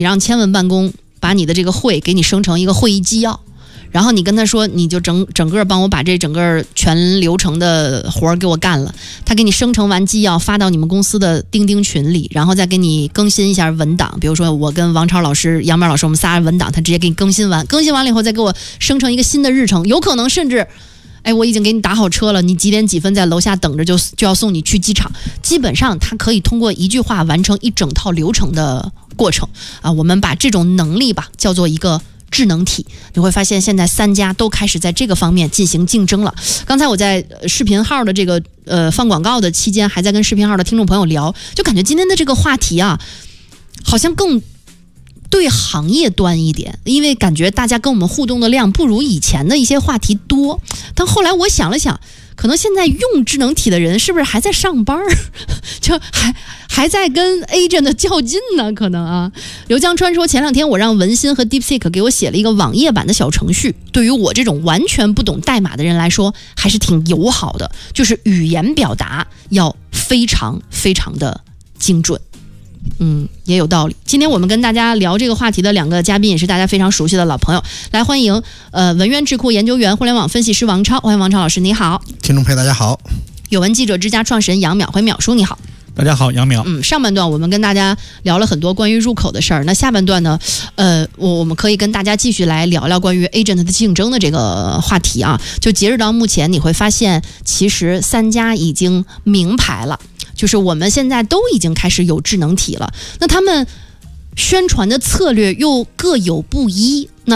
让千问办公把你的这个会给你生成一个会议纪要，然后你跟他说，你就整个帮我把这整个全流程的活儿给我干了，他给你生成完纪要发到你们公司的钉钉群里，然后再给你更新一下文档，比如说我跟王超老师、杨淼老师我们仨文档，他直接给你更新完了以后再给我生成一个新的日程，有可能甚至我已经给你打好车了，你几点几分在楼下等着就要送你去机场，基本上它可以通过一句话完成一整套流程的过程啊。我们把这种能力吧叫做一个智能体，你会发现现在3家都开始在这个方面进行竞争了。刚才我在视频号的这个放广告的期间，还在跟视频号的听众朋友聊，就感觉今天的这个话题啊，好像更对行业端一点，因为感觉大家跟我们互动的量不如以前的一些话题多。但后来我想了想，可能现在用智能体的人是不是还在上班，就还在跟 agent 较劲呢？可能啊。刘江川说，前2天我让文心和 DeepSeek 给我写了一个网页版的小程序，对于我这种完全不懂代码的人来说，还是挺友好的，就是语言表达要非常非常的精准。也有道理。今天我们跟大家聊这个话题的2个嘉宾也是大家非常熟悉的老朋友，来欢迎文渊智库研究员、互联网分析师王超，欢迎王超老师，你好。 听众朋友大家好。有文记者之家创始人杨淼，欢迎淼叔，你好。 大家好，杨淼。 上半段我们跟大家聊了很多关于入口的事儿，那下半段呢，我们可以跟大家继续来聊聊关于 agent 的竞争的这个话题啊。就截止到目前，你会发现其实3家已经明牌了。就是我们现在都已经开始有智能体了，那他们宣传的策略又各有不一。那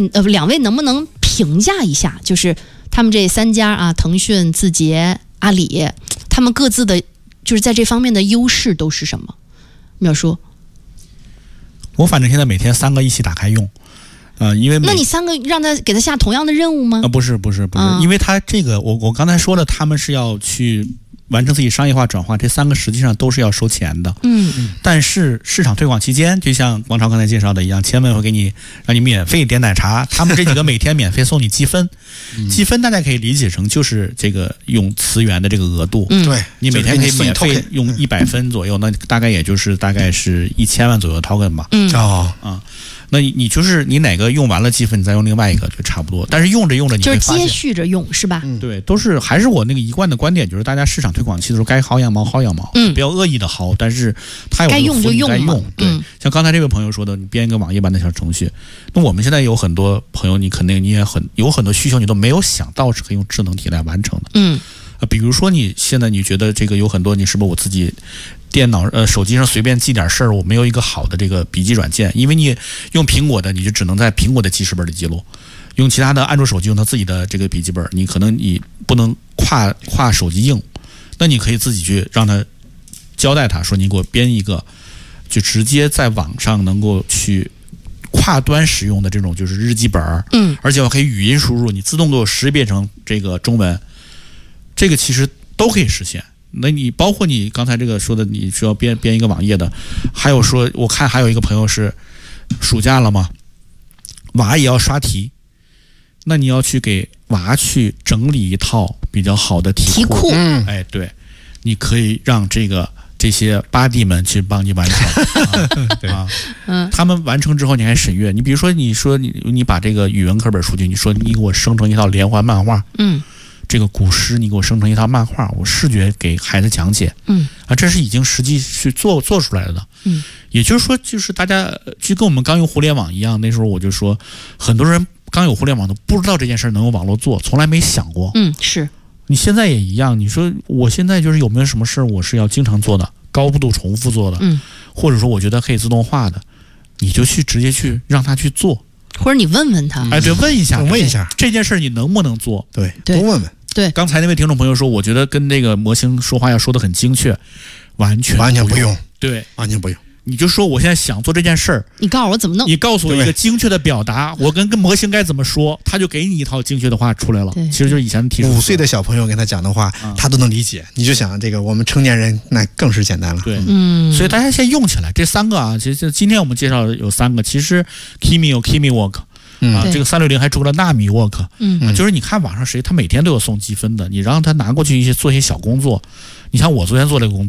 2位能不能评价一下，就是他们这3家啊，腾讯、字节、阿里，他们各自的就是在这方面的优势都是什么？淼叔， 我反正现在每天3个一起打开用，因为那你3个让他给他下同样的任务吗？ 不是，因为他这个我刚才说了，他们是要去完成自己商业化转化，这3个实际上都是要收钱的。但是市场推广期间，就像王超刚才介绍的一样，千问会给你让你免费点奶茶，他们这几个每天免费送你积分。积分大家可以理解成就是这个用词源的这个额度。 对， 你每天可以免费用100分左右，那大概是1000万左右的 token 吧。那你就是你哪个用完了积分，你再用另外一个就差不多。但是用着你会就是接续着用，是吧？ 对，都是还是我那个一贯的观点，就是大家市场推广期的时候该薅羊毛薅羊毛，不要恶意的薅，但是它有该用就用嘛。 对，像刚才这位朋友说的，你编一个网页版的小程序，那我们现在有很多朋友，你肯定你也有很多需求，你都没有想到是可以用智能体来完成的。比如说你现在你觉得这个有很多，你是不是我自己电脑手机上随便记点事儿，我没有一个好的这个笔记软件，因为你用苹果的，你就只能在苹果的记事本里记录；用其他的安卓手机用它自己的这个笔记本，你可能你不能跨手机应，那你可以自己去让他交代他说，你给我编一个，就直接在网上能够去跨端使用的这种就是日记本，而且我可以语音输入，你自动给我识别成这个中文，这个其实都可以实现。那你包括你刚才这个说的，你需要编一个网页的，还有说我看还有一个朋友是暑假了嘛，娃也要刷题，那你要去给娃去整理一套比较好的题库。对，你可以让这些巴蒂们去帮你完成。他们完成之后你还审阅。你比如说你把这个语文课本数据，你说你给我生成一套连环漫画，这个古诗你给我生成一套漫画，我视觉给孩子讲解，这是已经实际去做出来的。也就是说，就是大家就跟我们刚用互联网一样，那时候我就说，很多人刚有互联网都不知道这件事能用网络做，从来没想过。 是。 你现在也一样，你说我现在就是有没有什么事我是要经常做的，高度重复做的，或者说我觉得可以自动化的，你就直接去让他去做。 或者你问问他， 对，问一下这件事你能不能做？ 对，多问问。 对， 刚才那位听众朋友说，我觉得跟那个模型说话要说得很精确，完全不用。对， 完全不用。 你就说我现在想做这件事儿， 你告诉我怎么弄， 你告诉我一个精确的表达，我跟模型该怎么说，他就给你一套精确的话出来了。其实就是以前的提示。5 岁的小朋友跟他讲的话，他都能理解。你就想这个我们成年人那更是简单了。 对，所以大家先用起来这3个啊，其实今天我们介绍的有3个，其实 Kimi 有 Kimi Work。这个360还出了纳米 Work，就是你看网上他每天都有送积分的，你让他拿过去做一些小工作。你像我昨天做这个工作，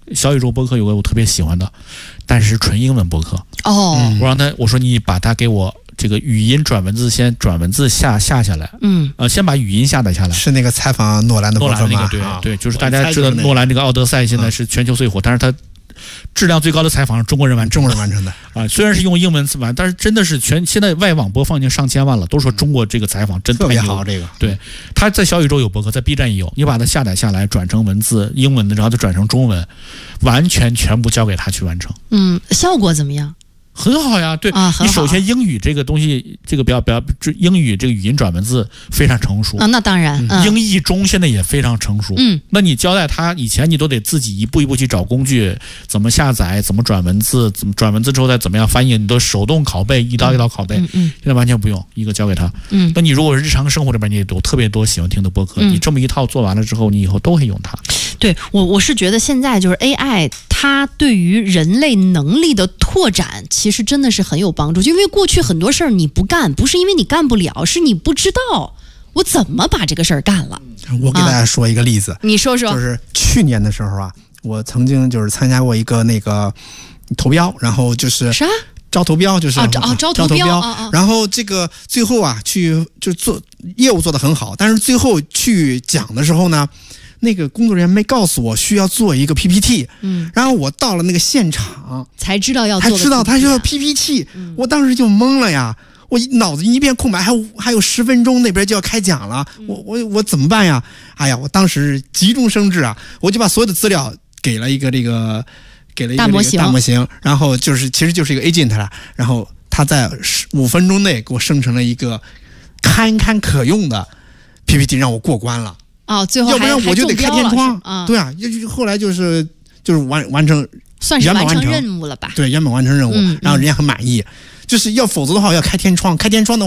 小宇宙播客有个我特别喜欢的，但是纯英文播客。 哦， 我说你把它给我这个语音转文字，先转文字下来，先把语音下载下来。 是那个采访诺兰的播客吗？ 诺兰那个对，就是大家知道诺兰这个《奥德赛》现在是全球最火，但是他质量最高的采访是中国人完成的啊，虽然是用英文词完，但是真的是现在外网播放已经上千万了，都说中国这个采访真特别好。这个对，他在小宇宙有播客，在 B 站也有，你把它下载下来，转成文字英文的，然后再转成中文，完全全部交给他去完成。 效果怎么样？ 很好呀，对啊，你首先英语这个东西，这个英语这个语音转文字非常成熟啊，那当然， 英译中现在也非常成熟。那你交代他以前你都得自己一步一步去找工具，怎么下载，怎么转文字，怎么转文字之后再怎么样翻译，你都手动拷贝，一刀一刀拷贝。现在完全不用，一个交给他。那你如果日常生活里边你有特别多喜欢听的播客，你这么一套做完了之后，你以后都会用它。 对，我是觉得现在就是 AI， 它对于人类能力的拓展，其实真的是很有帮助。就因为过去很多事儿你不干，不是因为你干不了，是你不知道我怎么把这个事儿干了。 我给大家说一个例子， 你说说。 就是去年的时候啊，我曾经就是参加过一个那个投标，然后就是啥？ 招投标，就是招投标， 然后这个最后啊就做业务做得很好，但是最后去讲的时候呢，那个工作人员没告诉我需要做一个 PPT，然后我到了那个现场才知道要做， 才知道他需要 PPT，我当时就懵了呀，我脑子一片空白，还有10分钟那边就要开讲了，我怎么办呀？哎呀，我当时急中生智啊，我就把所有的资料给了一个大模型，然后其实就是一个 agent 了，然后他在5分钟内给我生成了一个堪可用的 PPT， 让我过关了。 最后要不然我就得开天窗啊！ 对啊，后来就是完成， 算是完成任务了吧？ 对，圆满完成任务，然后人家很满意。就是否则的话要开天窗的